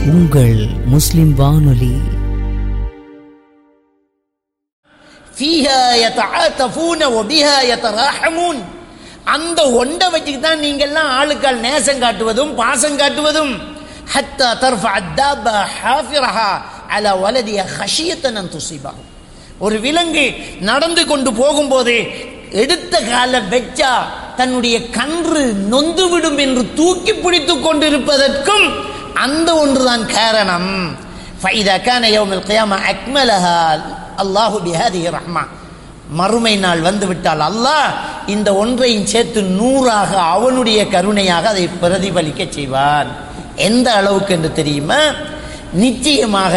உங்கள் முஸ்லிம் வானொலி. فيها يتعاطفون وبها يتراحمون. அந்த ஒண்டை வச்சுட்டு தான் நீங்கள்லாம் ஆளுக்கால் நேசம் காட்டுவதும் பாசம் காட்டுவதும். حتى ترفع الدابة حافرها على ولدها خشية أن تصيبه. ஒரு விலங்கு நடந்து கொண்டு போகும்போது எடுத்த கால வெச்சா தன்னுடைய கன்று நொந்துவிடும் என்று தூக்கி பிடித்து கொண்டிருப்பதற்கும் அந்த ஒன்றுதான் காரணம். فإذا كان يوم القيامة أكملها الله بهذه الرحمة. மறுமை நாள் வந்துவிட்டால் அல்லாஹ் இந்த ஒன்றையும் சேர்த்து 100ஆக அவனுடைய கருணையாக அதை பிரதிபலிக்க செய்வான். எந்த அளவுக்கு என்று தெரியுமா? நிச்சயமாக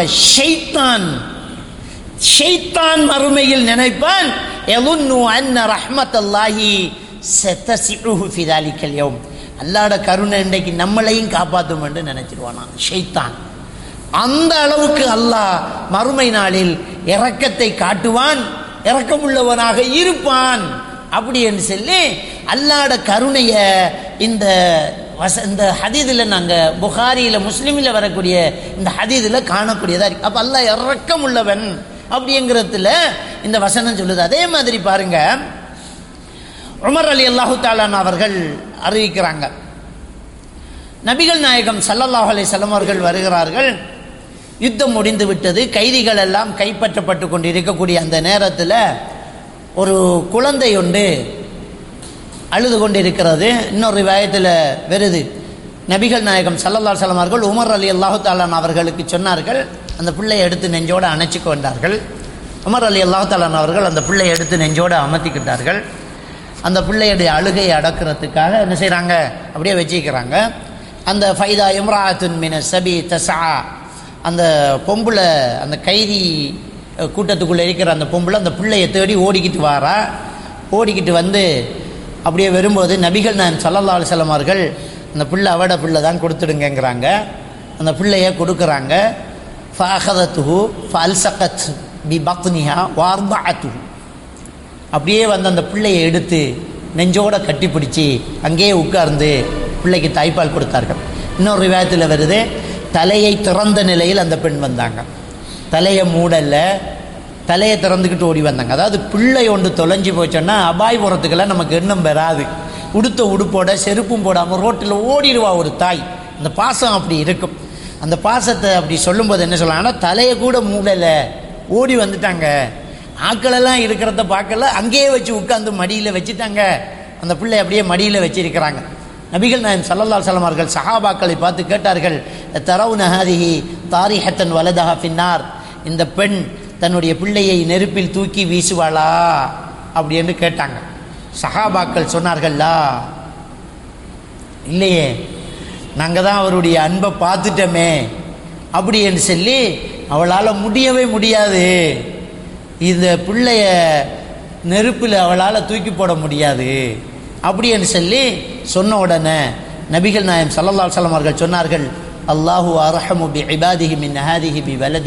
ஷைத்தான் மறுமையில் நினைப்பான் யظنு அன்ன ரஹ்மத்தல்லாஹி சதஸிஉஹு ஃபி ذلكல் யௌம். அல்லாஹ்வுடைய கருணை இன்றைக்கு நம்மளையும் காப்பாற்றும் என்று நினைச்சிருவானா ஷைத்தான். அந்த அளவுக்கு அல்லாஹ் மறுமை நாளில் இரக்கத்தை காட்டுவான், இரக்கமுள்ளவனாக இருப்பான். அப்படி என்று சொல்லி அல்லாஹ்வுடைய கருணைய இந்த ஹதீதில் நாங்கள் புகாரியில் முஸ்லீமில் வரக்கூடிய இந்த ஹதீதில் காணக்கூடியதாக இருக்கு. அப்போ அல்லாஹ் இரக்கம் உள்ளவன் அப்படிங்கிறதுல இந்த வசனம் சொல்லுது. அதே மாதிரி பாருங்க, உமர் ரலியல்லாஹு தஆலா அவர்கள் அறிவிக்கிறாங்க, நபிகள் நாயகம் ஸல்லல்லாஹு அலைஹி வஸல்லம் அவர்கள் வருகிறார்கள். யுத்தம் முடிந்து விட்டது, கைதிகள் எல்லாம் கைப்பற்றப்பட்டு கொண்டு இருக்கக்கூடிய அந்த நேரத்தில் ஒரு குழந்தை ஒன்று அழுது கொண்டு இருக்கிறது. இன்னொரு ரிவாயத்தில் வருது, நபிகள் நாயகம் ஸல்லல்லாஹு அலைஹி வஸல்லம் அவர்கள் உமர் ரலியல்லாஹு தஆலா அவர்களுக்கு சொன்னார்கள், அந்த பிள்ளையை எடுத்து நெஞ்சோடு அணைச்சி கொண்டார்கள். உமர் ரலியல்லாஹு தஆலா அவர்கள் அந்த பிள்ளையை எடுத்து நெஞ்சோடு அமர்த்திக்கிட்டார்கள். அந்த பிள்ளையுடைய அழுகையை அடக்கிறதுக்காக என்ன செய்கிறாங்க, அப்படியே வச்சுக்கிறாங்க. அந்த ஃபைதா இம்ராஅத்துன் மின சபி தஸா, அந்த பொம்பளை, அந்த கைதி கூட்டத்துக்குள்ளே இருக்கிற அந்த பொம்பளை அந்த பிள்ளையை தேடி ஓடிக்கிட்டு வாரா. ஓடிக்கிட்டு வந்து அப்படியே வரும்போது நபிகள் நாயகம் ஸல்லல்லாஹு அலைஹி வஸல்லம் அவர்கள் அந்த பிள்ளை அவட பிள்ளை தான் கொடுத்துடுங்கிறாங்க. அந்த பிள்ளையை கொடுக்குறாங்க. ஃபஅഖதத்துஹு ஃபஅல்ஸகத் பிபத்னிஹா வஅர்தஅத்துஹு. அப்படியே வந்து அந்த பிள்ளையை எடுத்து நெஞ்சோட கட்டி பிடிச்சி அங்கேயே உட்கார்ந்து பிள்ளைக்கு தாய்ப்பால் கொடுத்தார்கள். இன்னொரு ரிவாயத்தில் வருது, தலையை திறந்த நிலையில் அந்த பெண் வந்தாங்க, தலையை மூடல, தலையை திறந்துக்கிட்டு ஓடி வந்தாங்க. அதாவது பிள்ளை ஒன்று தொலைஞ்சி போச்சோன்னா அபாயபுரத்துக்கெல்லாம் நமக்கு எண்ணம் பெறாது. உடுத்த உடுப்போட செருப்பும் போடாமல் ரோட்டில் ஓடிடுவா ஒரு தாய். அந்த பாசம் அப்படி இருக்கும். அந்த பாசத்தை அப்படி சொல்லும்போது என்ன சொல்லலாம், ஆனால் தலையை கூட மூடலை, ஓடி வந்துட்டாங்க. ஆக்களெல்லாம் இருக்கிறத பார்க்கல, அங்கேயே வச்சு உட்காந்து மடியில் வச்சுட்டாங்க. அந்த பிள்ளை அப்படியே மடியில் வச்சிருக்கிறாங்க. நபிகள் நாயகம் ஸல்லல்லாஹு அலைஹி வஸல்லம் அவர்கள் சஹாபாக்களை பார்த்து கேட்டார்கள், தரவுன ஹாதிஹி தாரிஹத்தன் வலதஹா ஃபின்னார். இந்த பெண் தன்னுடைய பிள்ளையை நெருப்பில் தூக்கி வீசுவாளா அப்படி என்று கேட்டாங்க. சஹாபாக்கள் சொன்னார்கள்லா, இல்லையே, நாங்கள் தான் அவருடைய அன்பை பார்த்துட்டோமே அப்படி என்று சொல்லி அவளால் முடியவே முடியாது, இந்த பிள்ளைய நெருப்பில் அவளால் தூக்கி போட முடியாது அப்படி என்று சொல்லி சொன்ன உடனே நபிகள் நாயகம் ஸல்லல்லாஹு அலைஹி வஸல்லம் அவர்கள் சொன்னார்கள், அல்லாஹு அர்ஹமு பி இபாதிஹி மின் ஹாதிஹி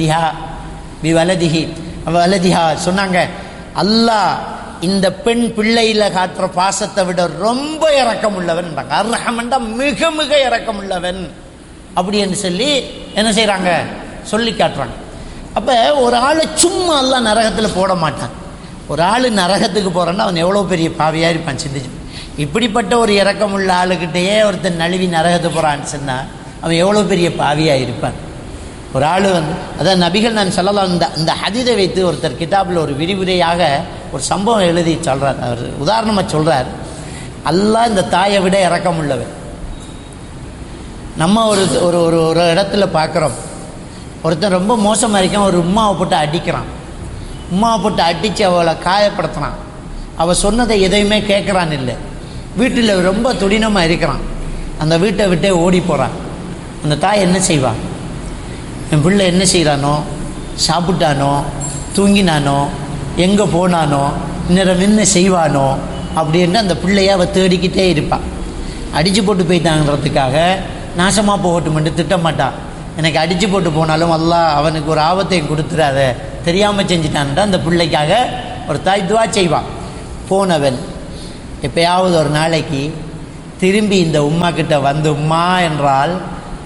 பி வலதிஹா சொன்னாங்க, அல்லாஹ் இந்த பெண் பிள்ளையில் காட்டுற பாசத்தை விட ரொம்ப இரக்கம் உள்ளவன். அர்ஹமண்டா மிக மிக இரக்கம் உள்ளவன் அப்படி என்று சொல்லி என்ன செய்கிறாங்க, சொல்லி காட்டுறாங்க. அப்போ ஒரு ஆளை சும்மா அல்லாஹ் நரகத்தில் போட மாட்டான். ஒரு ஆள் நரகத்துக்கு போகிறான்னா அவன் எவ்வளோ பெரிய பாவியாக இருப்பான் சிந்திச்சு. இப்படிப்பட்ட ஒரு இரக்கம் உள்ள ஆளுக்கிட்டேயே ஒருத்தன் நழுவி நரகத்துக்கு போகிறான்னு சொன்னால் அவன் எவ்வளோ பெரிய பாவியாக இருப்பான். ஒரு ஆள் வந்து அதான் நபிகள் நான் சொல்லலாம், இந்த ஹதீதை வைத்து ஒருத்தர் கிதாபில் ஒரு விரிவுரையாக ஒரு சம்பவம் எழுதி சொல்கிறார். அவர் உதாரணமாக சொல்கிறார், அல்லாஹ் இந்த தாயை விட இரக்கம் உள்ளவன். நம்ம ஒரு ஒரு ஒரு இடத்துல பார்க்குறோம், ஒருத்தன் ரொம்ப மோசமாக இருக்கான், ஒரு உம்மாவை போட்டு அடிக்கிறான். உம்மாவை போட்டு அடித்து அவளை காயப்படுத்துகிறான். அவள் சொன்னதை எதையுமே கேட்குறான் இல்லை. வீட்டில் ரொம்ப துடினமாக இருக்கிறான். அந்த வீட்டை விட்டே ஓடி போகிறான். அந்த தாய் என்ன செய்வான், என் பிள்ளை என்ன செய்கிறானோ, சாப்பிட்டானோ, தூங்கினானோ, எங்கே போனானோ, இன்னும் என்ன செய்வானோ அப்படின்னு அந்த பிள்ளைய அவள் தேடிக்கிட்டே இருப்பாள். அடித்து போட்டு போயிட்டாங்கிறதுக்காக நாசமாக போகட்டுமென்று திட்டமாட்டான். எனக்கு அடித்து போட்டு போனாலும் அல்லாஹ் அவனுக்கு ஒரு ஆபத்தையும் கொடுத்துடாத, தெரியாமல் செஞ்சிட்டான்ட்டு அந்த பிள்ளைக்காக ஒரு தாய் துவா செய்வான். போனவன் எப்பயாவது ஒரு நாளைக்கு திரும்பி இந்த உம்மா கிட்ட வந்து, உம்மா என்றால்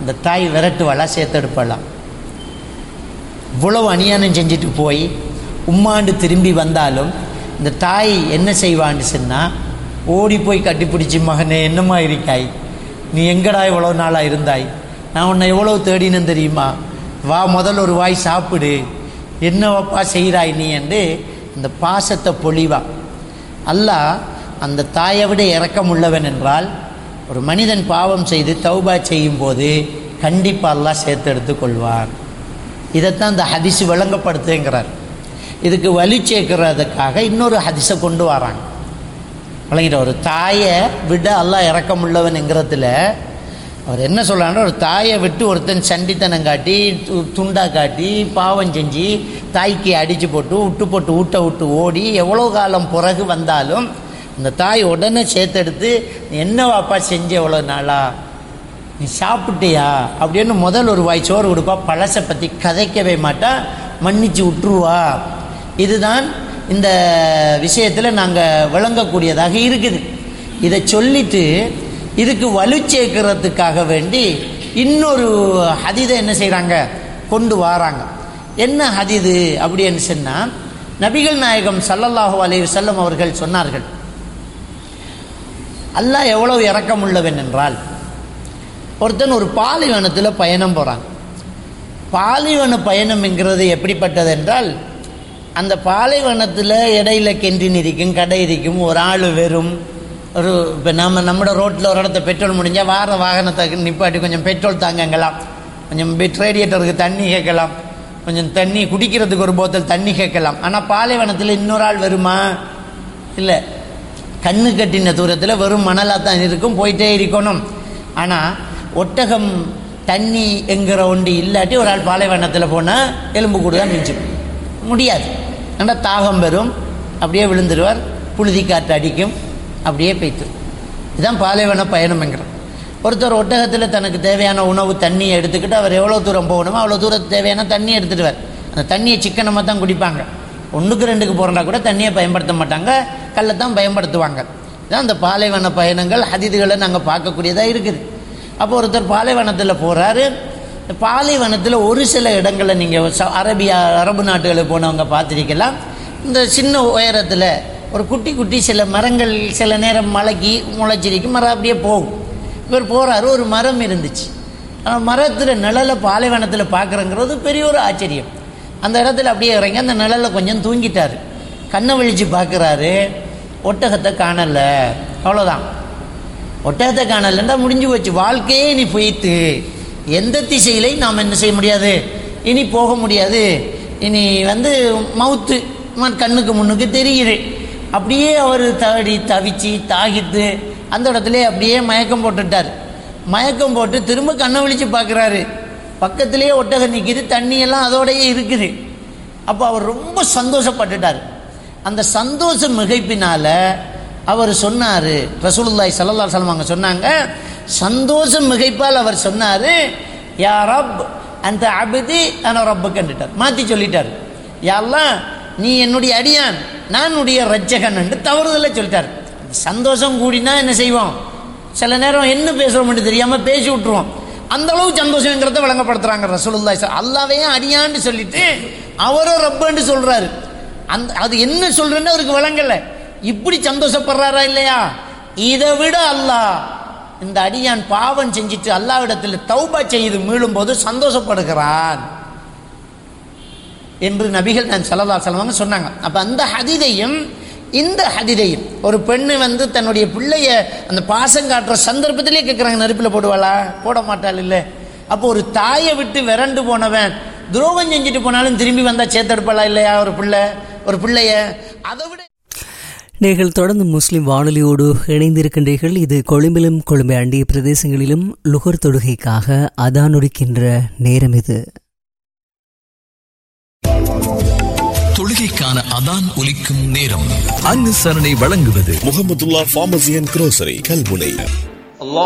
இந்த தாய் விரட்டுவாளா சேர்த்தெடுப்பாளாம். இவ்வளவு அநியாயம் செஞ்சுட்டு போய் உம்மாண்டு திரும்பி வந்தாலும் இந்த தாய் என்ன செய்வான்னு சொன்னால், ஓடி போய் கட்டிப்பிடிச்சி, மகனே என்னம்மா இருக்காய், நீ எங்கடா இவ்வளோ நாளாக இருந்தாய், நான் உன்னை எவ்வளோ தேடினேன் தெரியுமா, வா முதல்ல ஒரு வாய் சாப்பிடு, என்னவப்பா செய்கிறாய் நீ என்று இந்த பாசத்தை பொழிவா. அல்லாஹ் அந்த தாயை விட இரக்கம் உள்ளவன் என்றால், ஒரு மனிதன் பாவம் செய்து தௌபா செய்யும் போது கண்டிப்பாக அல்லாஹ் சேர்த்தெடுத்து கொள்வார். இதைத்தான் இந்த ஹதீஸ் விளங்கப்படுத்துங்கிறார். இதுக்கு வலி சேர்க்கிறதுக்காக இன்னொரு ஹதீஸை கொண்டு வராங்க. விளங்கிட்ட, ஒரு தாயை விட அல்லாஹ் இரக்கம் உள்ளவன்ங்கிறதுல அவர் என்ன சொல்கிறாங்கன்னா, ஒரு தாயை விட்டு ஒருத்தன் சண்டித்தனம் காட்டி துண்டா காட்டி பாவம் செஞ்சு தாய்க்கு அடித்து போட்டு ஊட்ட விட்டு ஓடி எவ்வளோ காலம் பிறகு வந்தாலும் இந்த தாய் உடனே சேர்த்தெடுத்து, என்ன வாப்பா செஞ்ச எவ்வளோ நாளா, நீ சாப்பிட்டியா அப்படின்னு முதல் ஒரு வாய் சோறு கொடுப்பா. பழசை பற்றி கதைக்கவே மாட்டா, மன்னிச்சு விட்டுருவா. இதுதான் இந்த விஷயத்தில் நாங்கள் விளங்கக்கூடியதாக இருக்குது. இதை சொல்லிட்டு இதுக்கு வலு சேர்க்கிறதுக்காக வேண்டி இன்னொரு ஹதீதை என்ன செய்கிறாங்க, கொண்டு வராங்க. என்ன ஹதீது அப்படின்னு சொன்னால், நபிகள் நாயகம் ஸல்லல்லாஹு அலைஹி வஸல்லம் அவர்கள் சொன்னார்கள், அல்லாஹ் எவ்வளவு இரக்கம் உள்ளவன் என்றால், ஒருத்தன் ஒரு பாலைவனத்தில் பயணம் போகிறான். பாலைவன பயணம் என்கிறது எப்படிப்பட்டது என்றால், அந்த பாலைவனத்தில் இடையில கென்றின் இருக்கும், கடை இருக்கும், ஒரு ஆள் வெறும் ஒரு இப்போ நம்மளோட ரோட்டில் ஒரு இடத்த பெட்ரோல் முடிஞ்சால் வார வாகனத்தை நிப்பாட்டி கொஞ்சம் பெட்ரோல் தாங்கலாம், கொஞ்சம் ரேடியேட்டருக்கு தண்ணி கேட்கலாம், கொஞ்சம் தண்ணி குடிக்கிறதுக்கு ஒரு போத்தல் தண்ணி கேட்கலாம். ஆனால் பாலைவனத்தில் இன்னொரு ஆள் வருமா? இல்லை, கண்ணு கட்டின தூரத்தில் வெறும் மணலாக தான் இருக்கும், போயிட்டே இருக்கணும். ஆனால் ஒட்டகம் தண்ணி என்கிற ஒன்று இல்லாட்டி ஒரு ஆள் பாலைவனத்தில் போனால் எலும்பு கூடு தான் மிஞ்சும், முடியாது. ஆனால் தாகம் வரும், அப்படியே விழுந்துடுவார், புழுதி காற்று அடிக்கும், அப்படியே போய்த்து. இதுதான் பாலைவன பயணம்ங்கிறோம். ஒருத்தர் ஒட்டகத்தில் தனக்கு தேவையான உணவு தண்ணியை எடுத்துக்கிட்டு அவர் எவ்வளோ தூரம் போகணுமோ அவ்வளோ தூரத்துக்கு தேவையான தண்ணியை எடுத்துடுவார். அந்த தண்ணியை சிக்கனமாக தான் குடிப்பாங்க. 1க்கு 2க்கு போகிறா கூட தண்ணியை பயன்படுத்த மாட்டாங்க, கல்லை தான் பயன்படுத்துவாங்க. இதுதான் அந்த பாலைவன பயணங்கள் ஹதீதுகளை நாங்கள் பார்க்கக்கூடியதாக இருக்குது. அப்போ ஒருத்தர் பாலைவனத்தில் போகிறாரு. பாலைவனத்தில் ஒரு சில இடங்களில் நீங்கள் அரபு நாட்டுகளுக்கு போனவங்க பார்த்துருக்கலாம், இந்த சின்ன உயரத்தில் ஒரு குட்டி குட்டி சில மரங்கள் சில நேரம் மலைக்கு முளைச்சிருக்கும், மரம் அப்படியே போகும். இவர் போகிறாரு, ஒரு மரம் இருந்துச்சு. மரத்தில் நிழலை பாலைவனத்தில் பார்க்குறங்கிறது பெரிய ஒரு ஆச்சரியம். அந்த இடத்துல அப்படியே இறங்கி அந்த நிழலில் கொஞ்சம் தூங்கிட்டார். கண்ணை விழித்து பார்க்குறாரு, ஒட்டகத்தை காணலை. அவ்வளோதான், ஒட்டகத்தை காணலைன்னா முடிஞ்சு போச்சு, வாழ்க்கையே இனி போயிட்டு எந்த திசையிலையும் நாம் என்ன செய்ய முடியாது, இனி போக முடியாது, இனி மவுத்து கண்ணுக்கு முன்னுக்கு தெரியுது. அப்படியே அவர் தவிச்சு தாகித்து அந்த இடத்துல அப்படியே மயக்கம் போட்டுட்டார். மயக்கம் போட்டு திரும்ப கண்ணை விழித்து பார்க்குறாரு, பக்கத்திலேயே ஒட்டகம் நிற்கிது, தண்ணியெல்லாம் அதோடையே இருக்குது. அப்போ அவர் ரொம்ப சந்தோஷப்பட்டுட்டார். அந்த சந்தோஷ மிகைப்பினால் அவர் சொன்னார், ரசூலுல்லாஹி ஸல்லல்லாஹு அலைஹி வஸல்லம் அவங்க சொன்னாங்க, சந்தோஷம் மிகைப்பால் அவர் சொன்னார், யா ரப் அந்த அபதி அன ரப்புக்குன்னுட்டார், மாற்றி சொல்லிட்டார். யா அல்லாஹ் நீ என்னுடைய அடியான், நான் உடைய ரட்சகன் என்று தவறுதலை சொல்லிட்டார். சந்தோஷம் கூடினா என்ன செய்வோம், சில நேரம் என்ன பேசுகிறோம்னு தெரியாமல் பேசி விட்டுருவோம். அந்த அளவு சந்தோஷங்கிறத விளங்கப்படுத்துகிறாங்க ரசூலுல்லாஹி. அல்லாஹ்வே அடியான்னு சொல்லிட்டு அவரோ ரப்புன்னு சொல்கிறாரு. அது என்ன சொல்கிறேன்னு அவருக்கு விளங்கலை. இப்படி சந்தோஷப்படுறாரா இல்லையா? இதை விட அல்லாஹ் இந்த அடியான் பாவம் செஞ்சுட்டு அல்லாஹ்விடத்தில் தௌபா செய்து மீளும் போது சந்தோஷப்படுகிறான் என்று நபிகள் நான் ஸல்லல்லாஹு அலைஹி வஸல்லம் சொன்னாங்க. அப்போ அந்த ஹதீதையும் இந்த ஹதீதையும் ஒரு பெண்ணு தன்னுடைய பிள்ளைய அந்த பாசம் காட்டுற சந்தர்ப்பத்திலே கேட்குறாங்க, நெருப்பில் போடுவாளா? போட மாட்டாள் இல்லை. அப்போ ஒரு தாயை விட்டு விரண்டு போனவன் துரோகம் செஞ்சுட்டு போனாலும் திரும்பி வந்தால் சேர்த்தெடுப்பாளா இல்லையா ஒரு பிள்ளைய? அதை விட நீங்கள் தொடர்ந்து முஸ்லிம் வானொலியோடு இணைந்திருக்கின்றீர்கள். இது கொழும்பிலும் கொழும்பை அண்டிய பிரதேசங்களிலும் லுகர் தொழுகைக்காக அதானுரிக்கின்ற நேரம். இது தொழுகைக்கான அதான் ஒலிக்கும் நேரம். அனுசரணை வழங்குவது முஹம்மதுல்லாஹ் ஃபார்மசி அண்ட் குரோசரி கல்முனை.